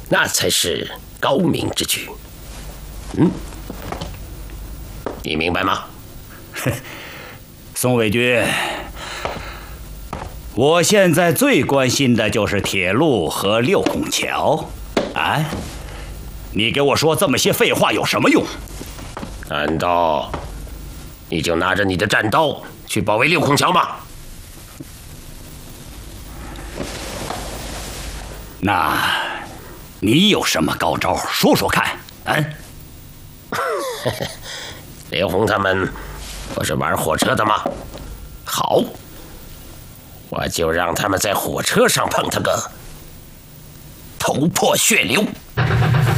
那才是高明之举。你明白吗？ 宋卫军，我现在最关心的就是铁路和六孔桥。啊，你给我说这么些废话有什么用？ 难道你就拿着你的战刀去保卫六孔桥吗？ 那你有什么高招？说说看。 刘洪他们不是玩火车的吗？好，我就让他们在火车上碰他个头破血流。